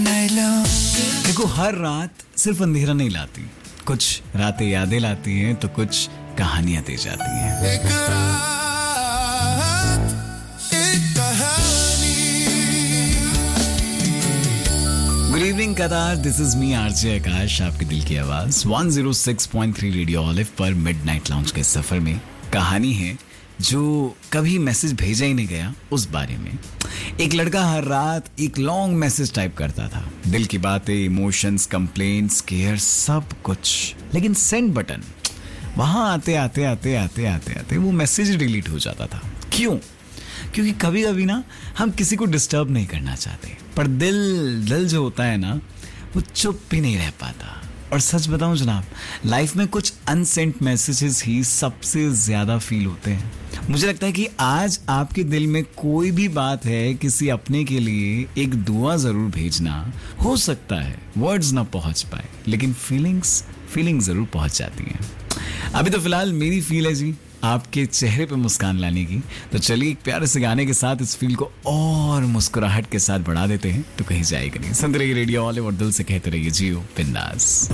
देखो, हर रात सिर्फ अंधेरा नहीं लाती, कुछ रातें यादें लाती हैं तो कुछ कहानियां दे जाती हैं। एक रात, एक कहानी। गुड इवनिंग कदार, दिस इज मी आरजे आकाश, आपके दिल की आवाज 106.3 रेडियो ऑलिव पर मिडनाइट लाउंज के सफर में कहानी है जो कभी मैसेज भेजा ही नहीं गया, उस बारे में। एक लड़का हर रात एक लॉन्ग मैसेज टाइप करता था, दिल की बातें, इमोशंस, कंप्लेंट्स, केयर, सब कुछ। लेकिन सेंड बटन वहां आते आते वो मैसेज डिलीट हो जाता था। क्यों? क्योंकि कभी कभी ना हम किसी को डिस्टर्ब नहीं करना चाहते, पर दिल जो होता है ना, वो चुप भी नहीं रह पाता। और सच बताऊं जनाब, लाइफ में कुछ अनसेंट मैसेजेस ही सबसे ज्यादा फील होते हैं। मुझे लगता है कि आज आपके दिल में कोई भी बात है, किसी अपने के लिए एक दुआ जरूर भेजना। हो सकता है वर्ड्स ना पहुंच पाए, लेकिन फीलिंग्स जरूर पहुंच जाती हैं। अभी तो फिलहाल मेरी फील है जी आपके चेहरे पे मुस्कान लाने की, तो चलिए एक प्यारे से गाने के साथ इस फील को और मुस्कुराहट के साथ बढ़ा देते हैं। तो कहीं जाएगा नहीं, सुनते रहिए रेडियो ऑलिव और दिल से कहते रहिए जियो बिंदास।